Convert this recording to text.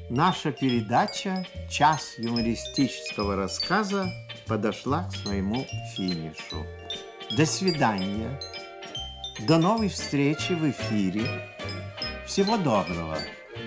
Наша передача «Час юмористического рассказа» подошла к своему финишу. До свидания. До новой встречи в эфире. Всего доброго.